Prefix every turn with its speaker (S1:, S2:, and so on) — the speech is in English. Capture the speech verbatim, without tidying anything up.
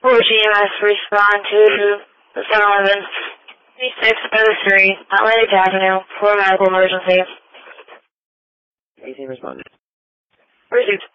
S1: four G M S, respond to the seven eleven, twenty-six oh three, Atlantic Avenue, for medical emergency.
S2: Anything responded?
S1: Received.